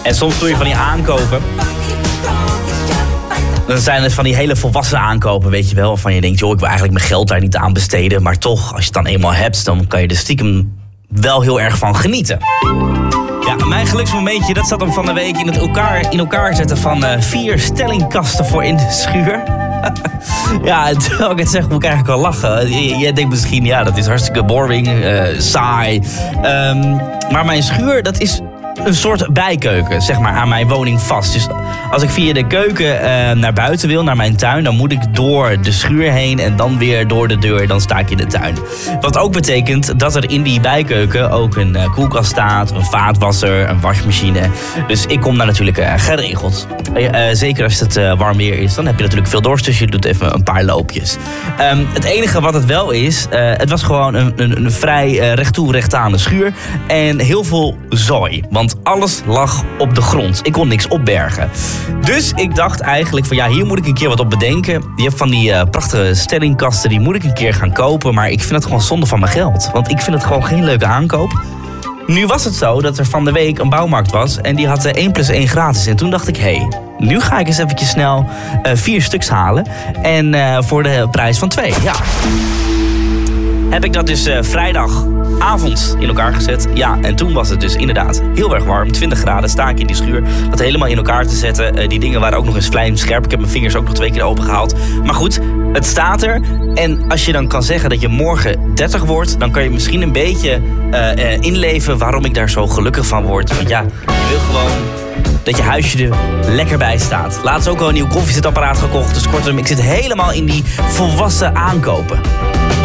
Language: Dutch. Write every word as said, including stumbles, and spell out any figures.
En soms doe je van die aankopen. Dan zijn het van die hele volwassen aankopen, weet je wel. Waarvan je denkt, joh, ik wil eigenlijk mijn geld daar niet aan besteden. Maar toch, als je het dan eenmaal hebt, dan kan je er stiekem wel heel erg van genieten. Ja, mijn geluksmomentje, dat zat hem van de week in het elkaar, in elkaar zetten van uh, vier stellingkasten voor in de schuur. Ja, terwijl ik het zeg, moet ik eigenlijk wel lachen. Jij denkt misschien, ja, dat is hartstikke boring, uh, saai. Um, maar mijn schuur, dat is een soort bijkeuken, zeg maar, aan mijn woning vast. Dus als ik via de keuken uh, naar buiten wil, naar mijn tuin, dan moet ik door de schuur heen en dan weer door de deur, dan sta ik in de tuin. Wat ook betekent dat er in die bijkeuken ook een uh, koelkast staat, een vaatwasser, een wasmachine. Dus ik kom daar natuurlijk uh, geregeld. Uh, uh, zeker als het uh, warm weer is, dan heb je natuurlijk veel dorst, dus je doet even een paar loopjes. Um, het enige wat het wel is, uh, het was gewoon een, een, een vrij uh, recht toe, recht aan de schuur en heel veel zooi. Want alles lag op de grond. Ik kon niks opbergen. Dus ik dacht eigenlijk van ja, hier moet ik een keer wat op bedenken. Je hebt van die uh, prachtige stellingkasten, die moet ik een keer gaan kopen. Maar ik vind het gewoon zonde van mijn geld. Want ik vind het gewoon geen leuke aankoop. Nu was het zo dat er van de week een bouwmarkt was en die had uh, één plus één gratis. En toen dacht ik, hé, hey, nu ga ik eens eventjes snel uh, vier stuks halen. En uh, voor de prijs van twee, ja. Heb ik dat dus uh, vrijdagavond in elkaar gezet. Ja, en toen was het dus inderdaad heel erg warm. twintig graden, sta ik in die schuur. Dat helemaal in elkaar te zetten. Uh, die dingen waren ook nog eens vlijmscherp. Ik heb mijn vingers ook nog twee keer open gehaald. Maar goed, het staat er. En als je dan kan zeggen dat je morgen dertig wordt, dan kan je misschien een beetje uh, uh, inleven waarom ik daar zo gelukkig van word. Want ja, je wil gewoon dat je huisje er lekker bij staat. Laatst ook al een nieuw koffiezetapparaat gekocht. Dus kortom, ik zit helemaal in die volwassen aankopen.